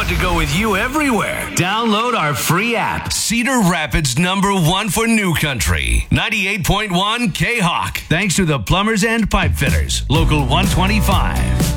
want to go with you everywhere. Download our free app. Cedar Rapids #1 for New Country. 98.1 K-Hawk. Thanks to the plumbers and pipe fitters. Local 125.